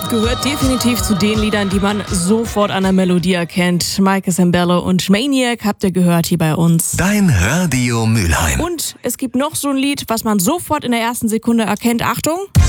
Gehört definitiv zu den Liedern, die man sofort an der Melodie erkennt. Michael Sembello und Maniac habt ihr gehört hier bei uns. Dein Radio Mülheim. Und es gibt noch so ein Lied, was man sofort in der ersten Sekunde erkennt. Achtung!